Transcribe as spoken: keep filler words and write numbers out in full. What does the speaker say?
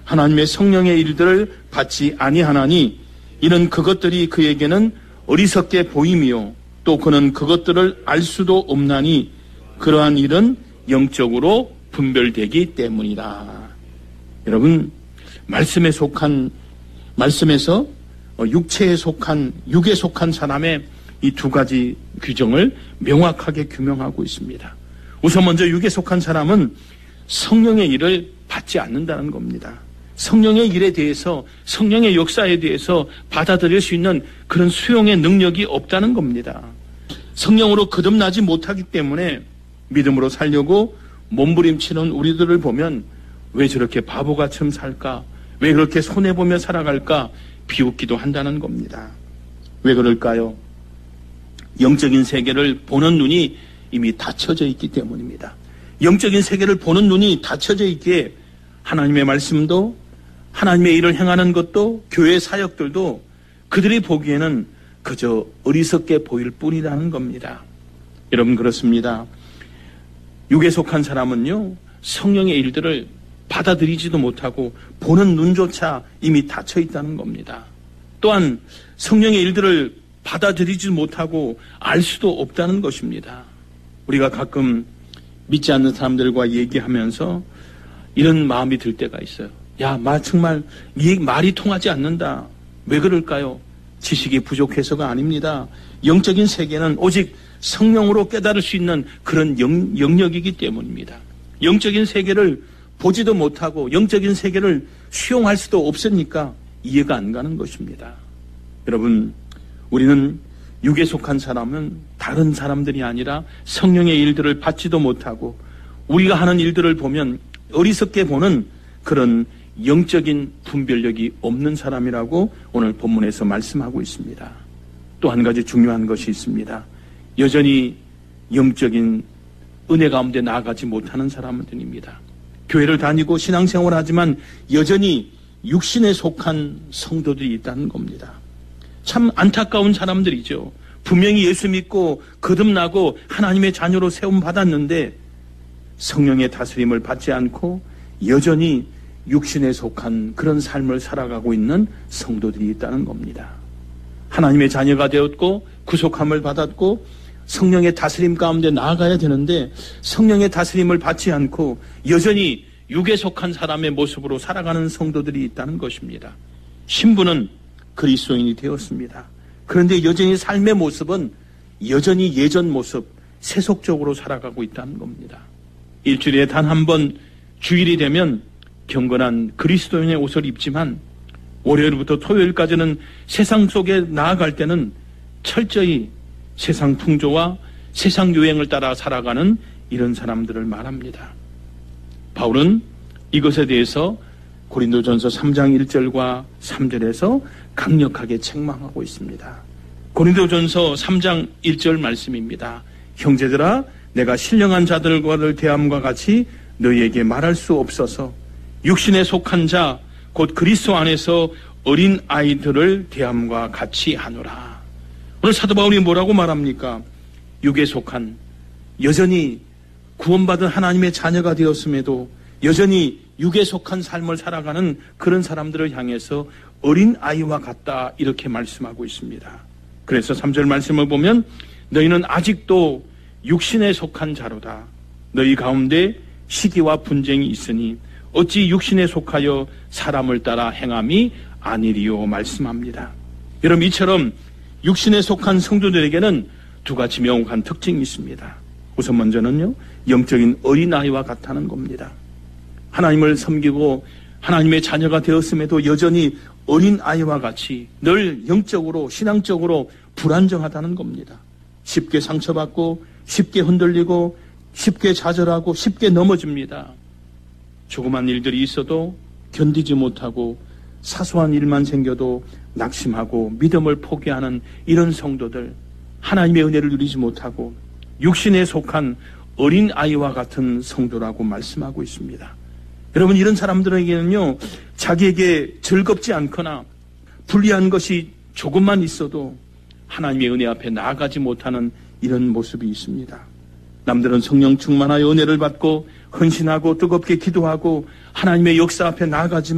하나님의 성령의 일들을 받지 아니하나니 이는 그것들이 그에게는 어리석게 보임이요 또 그는 그것들을 알 수도 없나니 그러한 일은 영적으로 분별되기 때문이라. 여러분, 말씀에 속한, 말씀에서 육체에 속한, 육에 속한 사람의 이 두 가지 규정을 명확하게 규명하고 있습니다. 우선 먼저 육에 속한 사람은 성령의 일을 받지 않는다는 겁니다. 성령의 일에 대해서, 성령의 역사에 대해서 받아들일 수 있는 그런 수용의 능력이 없다는 겁니다. 성령으로 거듭나지 못하기 때문에 믿음으로 살려고 몸부림치는 우리들을 보면 왜 저렇게 바보같이 살까? 왜 그렇게 손해보며 살아갈까? 비웃기도 한다는 겁니다. 왜 그럴까요? 영적인 세계를 보는 눈이 이미 닫혀져 있기 때문입니다. 영적인 세계를 보는 눈이 닫혀져 있기에 하나님의 말씀도 하나님의 일을 행하는 것도 교회 사역들도 그들이 보기에는 그저 어리석게 보일 뿐이라는 겁니다. 여러분, 그렇습니다. 육에 속한 사람은요, 성령의 일들을 받아들이지도 못하고 보는 눈조차 이미 닫혀 있다는 겁니다. 또한 성령의 일들을 받아들이지 못하고 알 수도 없다는 것입니다. 우리가 가끔 믿지 않는 사람들과 얘기하면서 이런 마음이 들 때가 있어요. 야, 마 정말 이 말이 통하지 않는다. 왜 그럴까요? 지식이 부족해서가 아닙니다. 영적인 세계는 오직 성령으로 깨달을 수 있는 그런 영, 영역이기 때문입니다. 영적인 세계를 보지도 못하고 영적인 세계를 수용할 수도 없으니까 이해가 안 가는 것입니다. 여러분, 우리는 육에 속한 사람은 다른 사람들이 아니라 성령의 일들을 받지도 못하고 우리가 하는 일들을 보면 어리석게 보는 그런 영적인 분별력이 없는 사람이라고 오늘 본문에서 말씀하고 있습니다. 또 한 가지 중요한 것이 있습니다. 여전히 영적인 은혜 가운데 나아가지 못하는 사람들입니다. 교회를 다니고 신앙생활을 하지만 여전히 육신에 속한 성도들이 있다는 겁니다. 참 안타까운 사람들이죠. 분명히 예수 믿고 거듭나고 하나님의 자녀로 세움 받았는데 성령의 다스림을 받지 않고 여전히 육신에 속한 그런 삶을 살아가고 있는 성도들이 있다는 겁니다. 하나님의 자녀가 되었고 구속함을 받았고 성령의 다스림 가운데 나아가야 되는데 성령의 다스림을 받지 않고 여전히 육에 속한 사람의 모습으로 살아가는 성도들이 있다는 것입니다. 신부는 그리스도인이 되었습니다. 그런데 여전히 삶의 모습은 여전히 예전 모습, 세속적으로 살아가고 있다는 겁니다. 일주일에 단 한 번 주일이 되면 경건한 그리스도인의 옷을 입지만 월요일부터 토요일까지는 세상 속에 나아갈 때는 철저히 세상 풍조와 세상 유행을 따라 살아가는 이런 사람들을 말합니다. 바울은 이것에 대해서 고린도전서 삼 장 일 절과 삼 절에서 강력하게 책망하고 있습니다. 고린도전서 삼 장 일 절 말씀입니다. 형제들아, 내가 신령한 자들과를 대함과 같이 너희에게 말할 수 없어서 육신에 속한 자 곧 그리스도 안에서 어린 아이들을 대함과 같이 하노라. 오늘 사도 바울이 뭐라고 말합니까? 육에 속한, 여전히 구원받은 하나님의 자녀가 되었음에도 여전히 육에 속한 삶을 살아가는 그런 사람들을 향해서 어린 아이와 같다, 이렇게 말씀하고 있습니다. 그래서 삼 절 말씀을 보면 너희는 아직도 육신에 속한 자로다. 너희 가운데 시기와 분쟁이 있으니 어찌 육신에 속하여 사람을 따라 행함이 아니리요 말씀합니다. 여러분, 이처럼 육신에 속한 성도들에게는 두 가지 명확한 특징이 있습니다. 우선 먼저는요, 영적인 어린아이와 같다는 겁니다. 하나님을 섬기고 하나님의 자녀가 되었음에도 여전히 어린아이와 같이 늘 영적으로 신앙적으로 불안정하다는 겁니다. 쉽게 상처받고 쉽게 흔들리고 쉽게 좌절하고 쉽게 넘어집니다. 조그만 일들이 있어도 견디지 못하고 사소한 일만 생겨도 낙심하고 믿음을 포기하는 이런 성도들, 하나님의 은혜를 누리지 못하고 육신에 속한 어린아이와 같은 성도라고 말씀하고 있습니다. 여러분, 이런 사람들에게는요, 자기에게 즐겁지 않거나 불리한 것이 조금만 있어도 하나님의 은혜 앞에 나아가지 못하는 이런 모습이 있습니다. 남들은 성령 충만하여 은혜를 받고 헌신하고 뜨겁게 기도하고 하나님의 역사 앞에 나아가지만